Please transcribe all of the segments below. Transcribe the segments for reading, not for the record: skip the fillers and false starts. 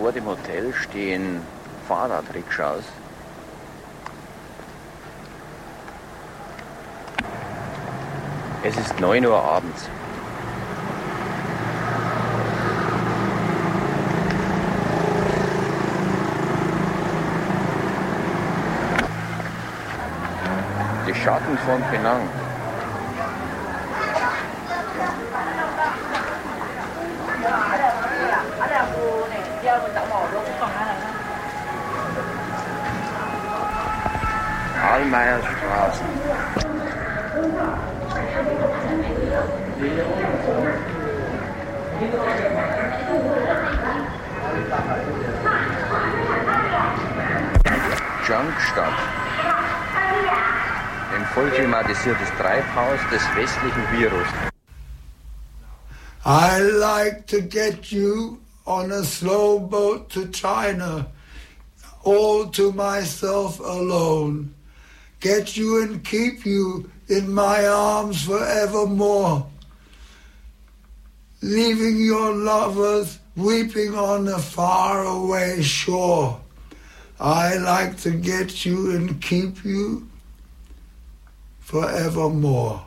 vor dem Hotel stehen Fahrradrikschas. Es ist 9 Uhr abends. Die Schatten von Penang. Allmeierstraße. Junkstadt. Ein vollklimatisiertes Treibhaus des westlichen Virus. I like to get you on a slow boat to China, all to myself alone. Get you and keep you in my arms forevermore. Leaving your lovers weeping on a faraway shore. I like to get you and keep you forevermore.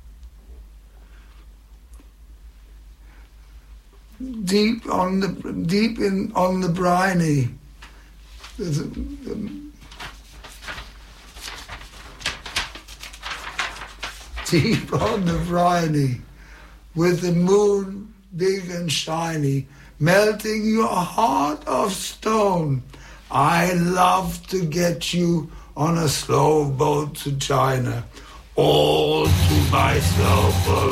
Deep on the briny. Deep on the briny, with the moon big and shiny, melting your heart of stone. I love to get you on a slow boat to China, all to myself alone.